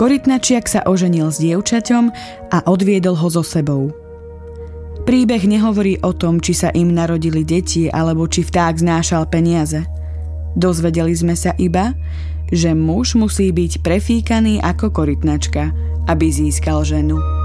Korytnačiak sa oženil s dievčaťom a odviedol ho so sebou. Príbeh nehovorí o tom, či sa im narodili deti alebo či vták znášal peniaze. Dozvedeli sme sa iba, že muž musí byť prefíkaný ako korytnačka, aby získal ženu.